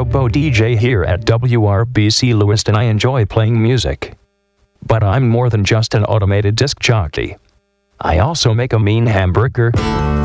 Robo DJ here at WRBC Lewiston. I enjoy playing music. But I'm more than just an automated disc jockey. I also make a mean hamburger,